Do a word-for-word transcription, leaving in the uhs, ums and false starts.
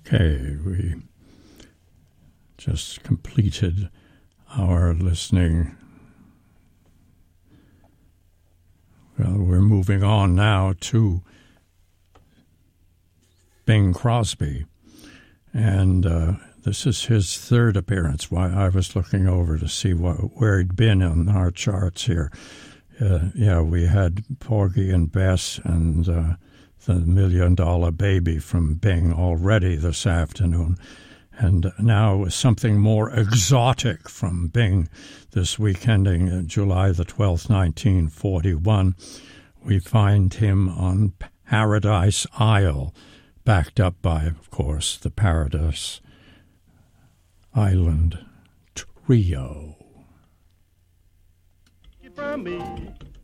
Okay, we just completed our listening. Well, we're moving on now to Bing Crosby, and uh, this is his third appearance. Why I was looking over to see what, where he'd been on our charts here. Uh, yeah, we had Porgy and Bess and uh, the Million Dollar Baby from Bing already this afternoon. And now something more exotic from Bing this week, ending July the twelfth, nineteen forty-one. We find him on Paradise Isle, backed up by, of course, the Paradise Island Trio. From me.